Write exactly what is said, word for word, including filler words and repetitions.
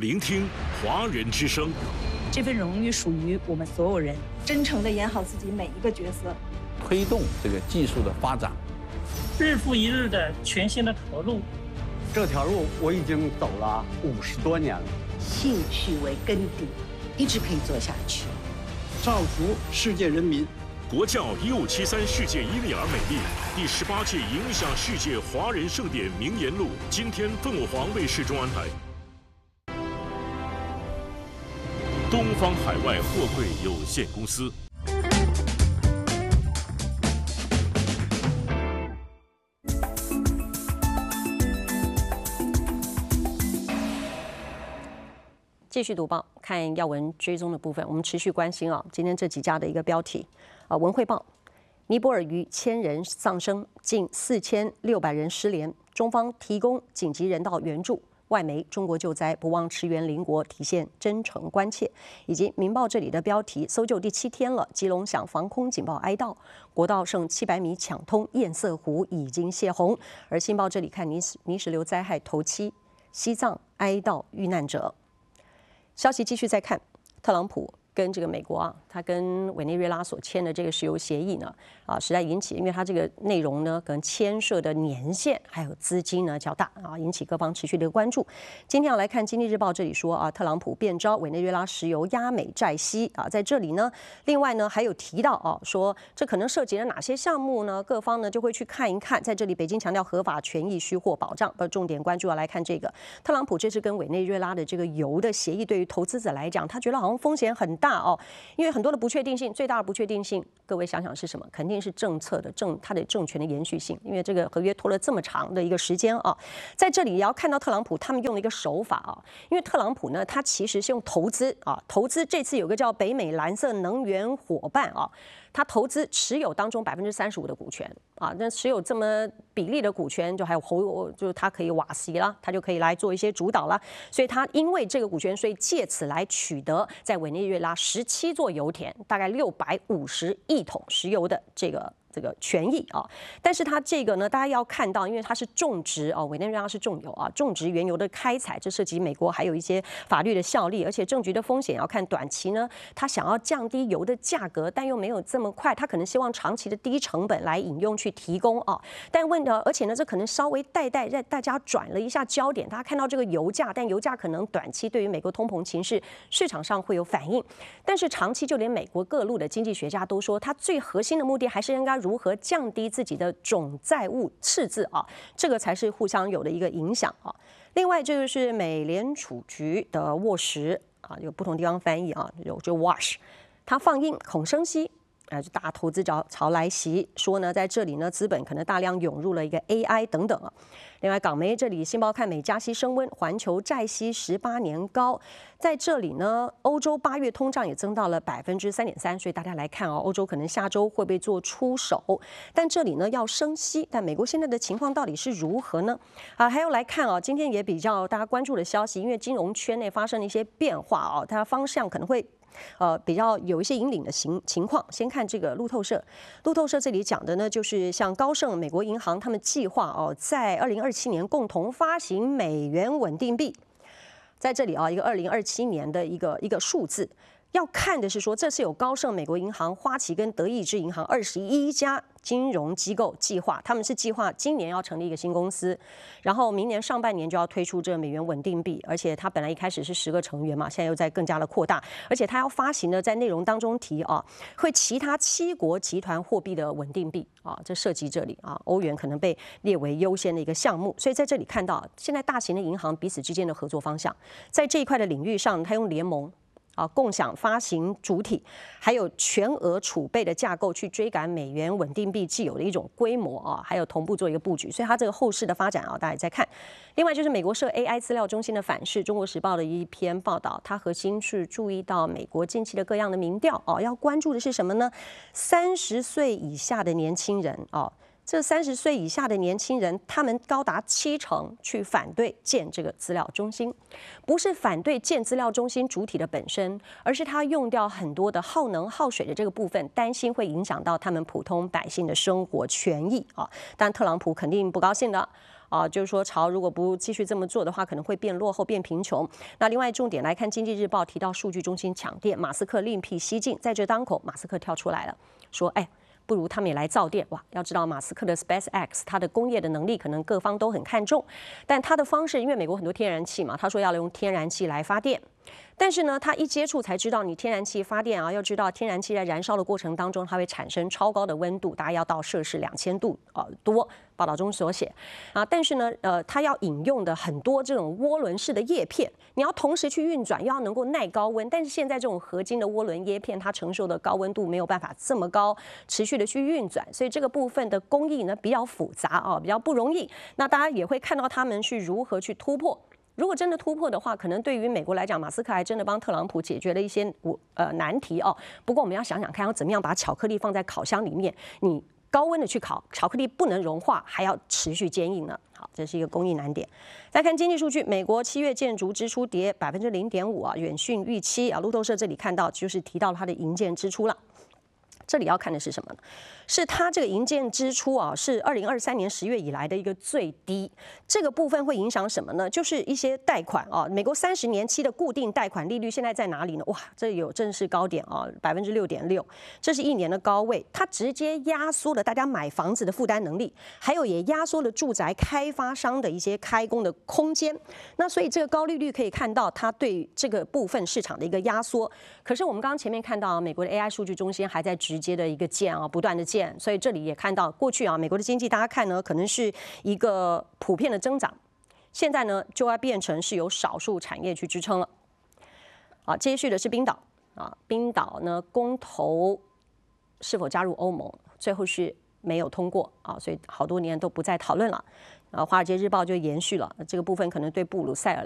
聆听华人之声。 这份荣誉属于我们所有人，真诚地演好自己每一个角色， 推动这个技术的发展， 日复一日的全新的投入。 这条路我已经走了五十多年了， 兴趣为根底，一直可以做下去。 造福世界人民。 国教一五七三世界伊利尔美丽第十八届影响世界华人盛典名言录，今天凤凰卫视中安台。东方海外货柜有限公司。 继续读报，看要闻追踪的部分，我们持续关心啊，今天这几家的一个标题啊，《文汇报》：尼泊尔逾千人丧生，近四千六百人失联，中方提供紧急人道援助。外媒中国救灾不忘驰援邻国，体现真诚关切。以及《民报》这里的标题：搜救第七天了，基隆响防空警报哀悼，国道剩七百米抢通，堰塞湖已经泄洪。而《新报》这里看泥石泥石流灾害头七，西藏哀悼遇难者。消息继续再看，特朗普跟这个美国啊，他跟委内瑞拉所签的这个石油协议呢，啊，实在引起，因为它这个内容呢，可能牵涉的年限还有资金呢较大啊，引起各方持续的关注。今天要来看《经济日报》这里说啊，特朗普变招委内瑞拉石油压美债息啊，在这里呢，另外呢还有提到啊，说这可能涉及了哪些项目呢？各方呢就会去看一看。在这里，北京强调合法权益需获保障，而重点关注要来看这个特朗普这次跟委内瑞拉的这个油的协议，对于投资者来讲，他觉得好像风险很大哦，因为很多的不确定性，最大的不确定性，各位想想是什么？肯定是政策的政，它的政权的延续性。因为这个合约拖了这么长的一个时间啊，在这里也要看到特朗普他们用的一个手法啊，因为特朗普呢，他其实是用投资啊，投资这次有个叫北美蓝色能源伙伴啊。他投资持有当中百分之三十五的股权啊，那持有这么比例的股权，就还有侯，就是他可以瓦席啦，他就可以来做一些主导啦。所以他因为这个股权，所以借此来取得在委内瑞拉十七座油田，大概六百五十亿桶石油的这个。这个权益啊，但是它这个呢，大家要看到，因为它是种植啊，委内瑞拉是重油啊，种植原油的开采，这涉及美国还有一些法律的效力，而且政局的风险要看短期呢，他想要降低油的价格，但又没有这么快，他可能希望长期的低成本来引用去提供啊，但问的，而且呢，这可能稍微带带让大家转了一下焦点，大家看到这个油价，但油价可能短期对于美国通膨情势市场上会有反应，但是长期就连美国各路的经济学家都说，它最核心的目的还是应该。如何降低自己的总债务赤字啊？这个才是互相有的一个影响啊。另外，这个是美联储局的沃什啊，有不同地方翻译啊，有就 wash， 他放映恐升息。啊，就大投资潮潮来袭，说呢，在这里呢，资本可能大量涌入了一个 A I 等等啊。另外，港媒这里，信报看美加息升温，环球债息十八年高。在这里呢，欧洲八月通胀也增到了百分之三点三，所以大家来看哦，欧洲可能下周会不会做出手？但这里呢要升息，但美国现在的情况到底是如何呢？啊，还要来看哦，今天也比较大家关注的消息，因为金融圈内发生了一些变化哦，它方向可能会。呃，比较有一些引领的情情况。先看这个路透社，路透社这里讲的呢，就是像高盛、美国银行他们计划哦，在二零二七年共同发行美元稳定币。在这里啊，一个二零二七年的一个一个数字。要看的是说，这次有高盛、美国银行、花旗跟德意志银行二十一家金融机构计划，他们是计划今年要成立一个新公司，然后明年上半年就要推出这美元稳定币，而且它本来一开始是十个成员嘛，现在又在更加的扩大，而且它要发行的在内容当中提啊，会其他七国集团货币的稳定币啊，这涉及这里啊，欧元可能被列为优先的一个项目，所以在这里看到现在大型的银行彼此之间的合作方向，在这一块的领域上，它用联盟。啊，共享发行主体，还有全额储备的架构去追赶美元稳定币既有的一种规模啊，还有同步做一个布局，所以它这个后市的发展啊，大家也在看。另外就是美国设 A I 资料中心的反噬，《中国时报》的一篇报道，它核心是注意到美国近期的各样的民调啊，要关注的是什么呢？三十岁以下的年轻人啊。这三十岁以下的年轻人，他们高达七成去反对建这个资料中心，不是反对建资料中心主体的本身，而是他用掉很多的耗能耗水的这个部分，担心会影响到他们普通百姓的生活权益啊。但特朗普肯定不高兴的。 啊，就是说朝如果不继续这么做的话，可能会变落后、变贫穷。那另外重点来看，《经济日报》提到数据中心抢电，马斯克另辟蹊径，在这当口，马斯克跳出来了，说：“哎。”不如他们也来造电哇！要知道马斯克的 SpaceX， 它的工业的能力可能各方都很看重，但他的方式，因为美国很多天然气嘛，他说要用天然气来发电。但是呢，他一接触才知道，你天然气发电啊，要知道天然气在燃烧的过程当中，它会产生超高的温度，大概要到摄氏两千度呃多。报道中所写啊，但是呢，呃，它要引用的很多这种涡轮式的叶片，你要同时去运转，又要能够耐高温。但是现在这种合金的涡轮叶片，它承受的高温度没有办法这么高，持续的去运转，所以这个部分的工艺呢比较复杂啊，比较不容易。那大家也会看到他们去如何去突破。如果真的突破的话，可能对于美国来讲，马斯克还真的帮特朗普解决了一些呃难题哦。不过我们要想想看，要怎么样把巧克力放在烤箱里面，你高温的去烤，巧克力不能融化，还要持续坚硬呢。好，这是一个工艺难点。再看经济数据，美国七月建筑支出跌百分之零点五啊，远逊预期啊。路透社这里看到就是提到它的营建支出了。这里要看的是什么呢？是它这个营建支出啊，是二零二三年十月以来的一个最低。这个部分会影响什么呢？就是一些贷款啊，美国三十年期的固定贷款利率现在在哪里呢？哇，这有正式高点啊，百分之六点六，这是一年的高位，它直接压缩了大家买房子的负担能力，还有也压缩了住宅开发商的一些开工的空间。那所以这个高利率可以看到它对这个部分市场的一个压缩。可是我们刚刚前面看到，美国的 A I 数据中心还在直接的一个建啊，不断的建，所以这里也看到过去啊，美国的经济大家看呢，可能是一个普遍的增长，现在呢就要变成是由少数产业去支撑了。啊，接续的是冰岛啊，冰岛呢公投是否加入欧盟，最后是没有通过啊，所以好多年都不再讨论了。啊，《华尔街日报》就延续了这个部分，可能对布鲁塞尔